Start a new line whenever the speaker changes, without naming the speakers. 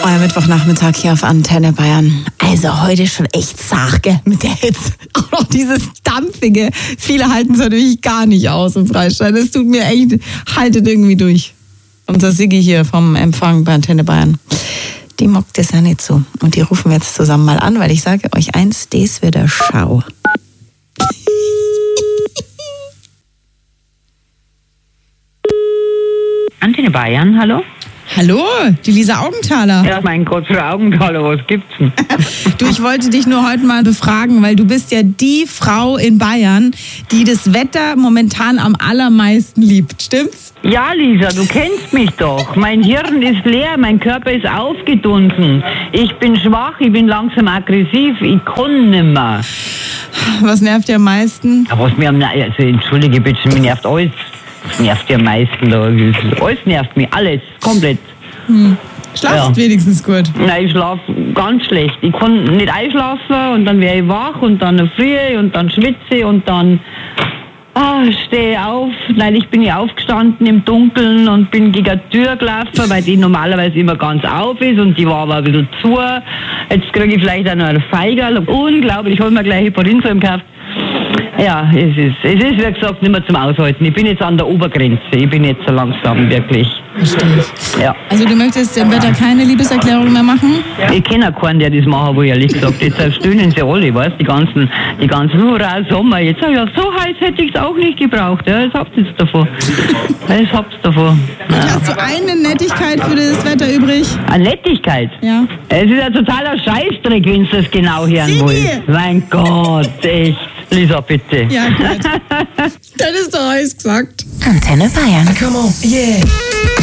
Euer Mittwochnachmittag hier auf Antenne Bayern. Also heute schon echt zart, gell, mit der Hitze. Auch noch dieses Dampfige. Viele halten es natürlich gar nicht aus im Freistaat. Es tut mir echt, haltet irgendwie durch. Unser Siggi hier vom Empfang bei Antenne Bayern. Die mockt es ja nicht so. Und die rufen wir jetzt zusammen mal an, weil ich sage euch eins, das wird der Schau.
Antenne Bayern, hallo?
Hallo, die Lisa Augenthaler.
Ja, mein Gott, Frau Augenthaler, was gibt's denn?
Du, ich wollte dich nur heute mal befragen, weil du bist ja die Frau in Bayern, die das Wetter momentan am allermeisten liebt, stimmt's?
Ja, Lisa, du kennst mich doch. Mein Hirn ist leer, mein Körper ist aufgedunsen. Ich bin schwach, ich bin langsam aggressiv, ich kann nimmer.
Was nervt dir am meisten?
Aber was mir also entschuldige bitte, mir nervt alles. Das nervt ja am meisten da. Alles nervt mich, alles, komplett.
Schlafst wenigstens gut?
Nein, ich schlafe ganz schlecht. Ich kann nicht einschlafen und dann wäre ich wach und dann friere und dann schwitze und dann stehe auf. Nein, ich bin ja aufgestanden im Dunkeln und bin gegen die Tür gelaufen, weil die normalerweise immer ganz auf ist und die war aber ein bisschen zu. Jetzt kriege ich vielleicht auch noch einen Feigerl. Unglaublich, ich habe mir gleich Heparinsäure gekauft. Ja, es ist wie gesagt nicht mehr zum Aushalten. Ich bin jetzt an der Obergrenze. Ich bin jetzt so langsam wirklich.
Verstehe ich.
Ja.
Also du möchtest dem Wetter keine Liebeserklärung mehr machen?
Ich kenne auch keinen, der das machen will, ehrlich gesagt. Jetzt stöhnen sie alle, weißt die ganzen hurra, Sommer. Jetzt sag ich, ja, so heiß hätte ich es auch nicht gebraucht. Ja, jetzt habt ihr es davon. Jetzt habt ihr davon.
Und hast du eine Nettigkeit für das Wetter übrig?
Eine Nettigkeit?
Ja.
Es ist ein totaler Scheißdreck, wenn du das genau hören
Sigi!
willst. Mein Gott, echt. Lisa, bitte.
Ja, gut. Das ist doch alles gesagt.
Antenne Bayern.
Come on, yeah.